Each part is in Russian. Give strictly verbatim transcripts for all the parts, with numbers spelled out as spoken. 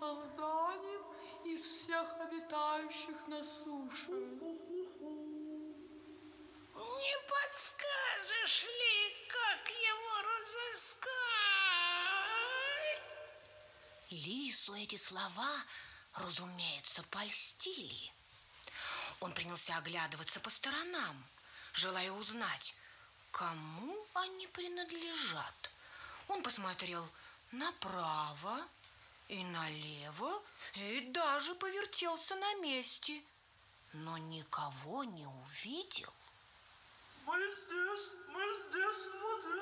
созданием из всех обитающих на суше. Не подскажешь ли, как его разыскать? Лису эти слова, разумеется, польстили. Он принялся оглядываться по сторонам, желая узнать, кому они принадлежат. Он посмотрел направо и налево и даже повертелся на месте, но никого не увидел. Мы здесь, мы здесь в воде.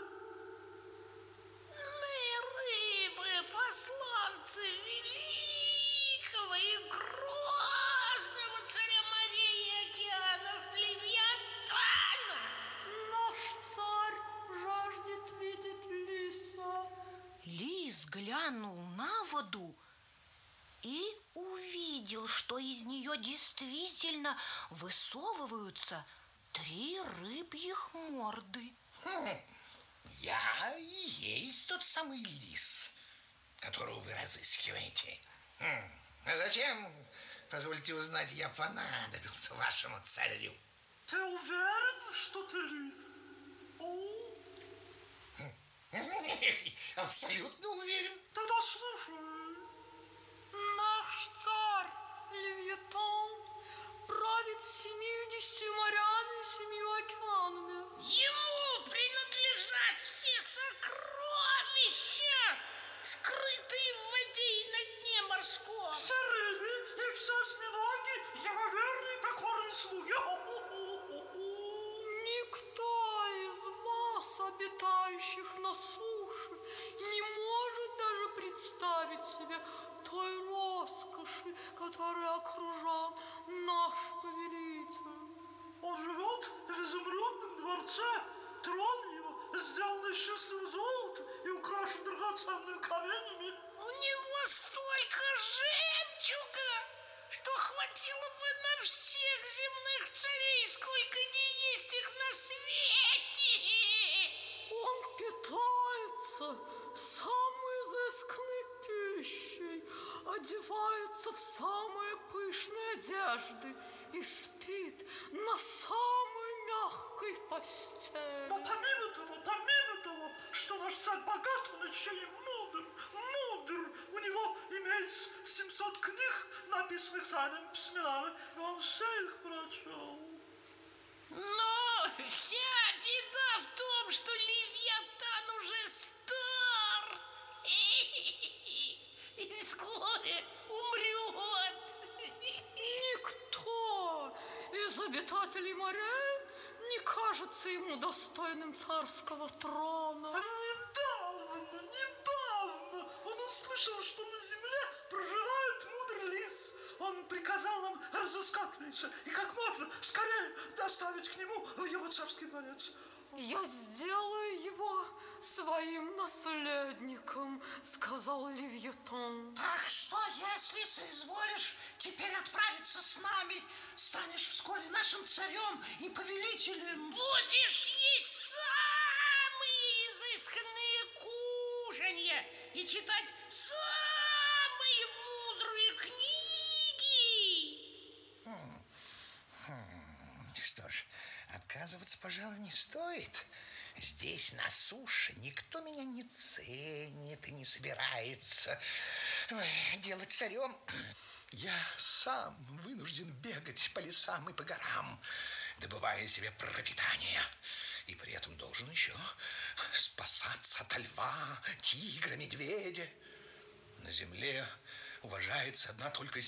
Мы рыбы, посланцы великого и грозного царя морей и океанов Левиафана. Наш царь жаждет видеть лиса. Лис глянул на воду и увидел, что из нее действительно высовываются три рыбьих морды. Хм, я и есть тот самый лис, которого вы разыскиваете. Хм, а зачем, позвольте узнать, я понадобился вашему царю? Ты уверен, что ты лис? О? Абсолютно уверен. Тогда слушай. Наш царь Левиафан правит семьюдесятью морями и семью океанами. Ему принадлежат все сокровища, скрытые в воде и на дне морском. Все рыбы и все осьминоги его верные покорные слуги. Никто из вас, обитающих на суше, не может даже представить себе той роскоши, которая окружал наш повелитель. Он живет в изумрудном дворце. Трон его сделан из чистого золота и украшен драгоценными камнями. У него столько жемчуга, что хватило бы на всех земных царей, сколько не есть их на свете. Он питается самой изысканной пищей, одевается в самые пышные одежды и спит на самой мягкой постели. Но помимо того, помимо того, что наш царь богат, он еще и мудр, мудр. У него имеется семьсот книг, написанных тайными письменами, и он все их прочел. Но вся беда в том, что Левиафан уже стар и вскоре умрет. Никто из обитателей морей не кажется ему достойным царского трона. Недавно, недавно он услышал, что на земле проживает мудрый лис. Он приказал нам разыскать лиса и как можно скорее доставить к нему в его царский дворец. Я сделаю его своим наследником, сказал Левиафан. Так что, если соизволишь теперь отправиться с нами, станешь вскоре нашим царем и повелителем. Будешь есть самые изысканные кушанья и читать самые мудрые книги. Хм, хм. Что ж, отказываться, пожалуй, не стоит. Здесь, на суше, никто меня не ценит и не собирается ой, делать царем. Я сам вынужден бегать по лесам и по горам, добывая себе пропитание. И при этом должен еще спасаться от льва, тигра, медведя. На земле уважается одна только